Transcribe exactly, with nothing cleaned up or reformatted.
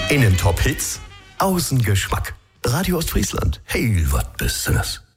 Innen Top Hits, Außen Geschmack. Radio Ostfriesland, hey, was Besonderes.